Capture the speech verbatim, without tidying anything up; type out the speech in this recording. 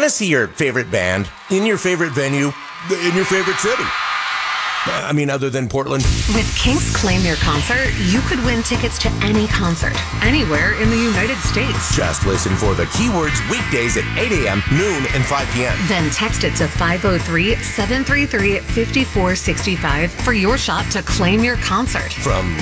Want to see your favorite band in your favorite venue in your favorite city? I mean, other than Portland. With Kinks Claim Your Concert, you could win tickets to any concert, anywhere in the United States. Just listen for the keywords weekdays at eight a.m., noon, and five p.m. Then text it to five oh three, seven three three, five four six five for your shot to claim your concert. From